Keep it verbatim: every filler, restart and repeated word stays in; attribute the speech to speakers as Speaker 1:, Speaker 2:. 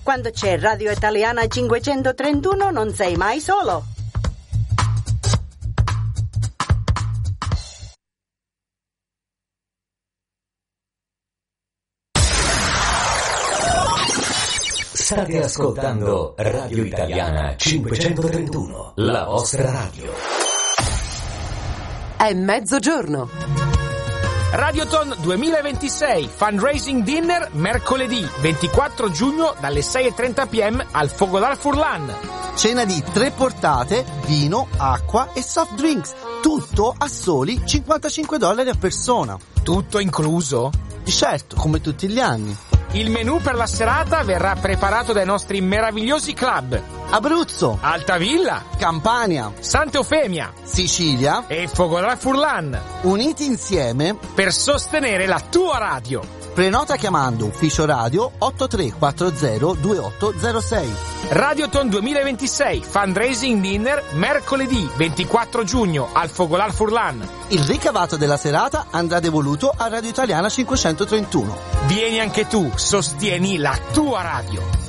Speaker 1: Quando c'è Radio Italiana cinquecentotrentuno non sei mai solo.
Speaker 2: State ascoltando Radio Italiana cinquecentotrentuno, la vostra radio.
Speaker 3: È mezzogiorno.
Speaker 4: Radioton duemilaventisei Fundraising Dinner mercoledì ventiquattro giugno dalle sei e trenta p m al Fogolar Furlan.
Speaker 5: Cena di tre portate, vino, acqua e soft drinks. Tutto a soli cinquantacinque dollari a persona.
Speaker 4: Tutto incluso?
Speaker 5: Di certo, come tutti gli anni.
Speaker 4: Il menù per la serata verrà preparato dai nostri meravigliosi club:
Speaker 5: Abruzzo,
Speaker 4: Altavilla,
Speaker 5: Campania,
Speaker 4: Sant'Eufemia,
Speaker 5: Sicilia
Speaker 4: e Fogolar Furlan,
Speaker 5: uniti insieme
Speaker 4: per sostenere la tua radio.
Speaker 5: Prenota chiamando ufficio radio otto tre quattro zero due otto zero sei.
Speaker 4: Radioton duemilaventisei Fundraising Dinner mercoledì ventiquattro giugno al Fogolar Furlan.
Speaker 5: Il ricavato della serata andrà devoluto a Radio Italiana cinquecentotrentuno.
Speaker 4: Vieni anche tu, sostieni la tua radio.